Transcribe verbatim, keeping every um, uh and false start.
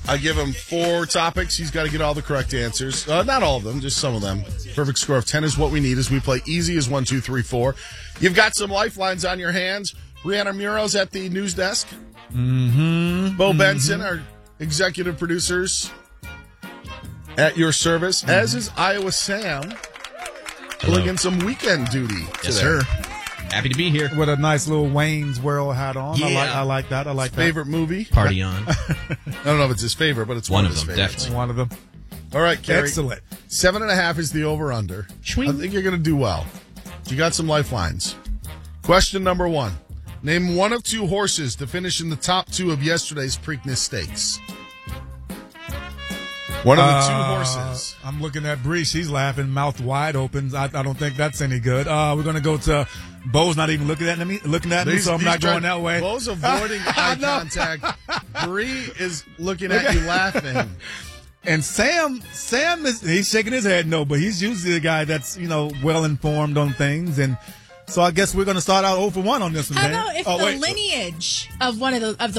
I give him four topics. He's got to get all the correct answers. Uh, not all of them, just some of them. Perfect score of ten is what we need as we play easy as one, two, three, four. You've got some lifelines on your hands. Brianna Muro's at the news desk. Mm-hmm. Bo mm-hmm. Benson, our executive producers, at your service, mm-hmm. as is Iowa Sam, pulling in some weekend duty today. Yes, sir. Happy to be here. With a nice little Wayne's World hat on. Yeah. I like I like that. I like that. Favorite movie? Party on. I don't know if it's his favorite, but it's one, one of, of his them, favorites. definitely. One of them. All right, Carrie. Excellent. Seven and a half is the over-under. Schwing. I think you're going to do well. You got some lifelines. Question number one. Name one of two horses to finish in the top two of yesterday's Preakness Stakes. One of the uh, two horses. I'm looking at Bree. She's laughing, mouth wide open. I, I don't think that's any good. Uh, we're going to go to Bo's not even looking at me, looking at me, These- so I'm these not trying- going that way. Bo's avoiding eye No. contact. Bree is looking at you laughing. And Sam, Sam is he's shaking his head no, but he's usually the guy that's, you know, well informed on things. And so I guess we're going to start out zero for one on this one, How man. about if oh, the wait. lineage of one of the of the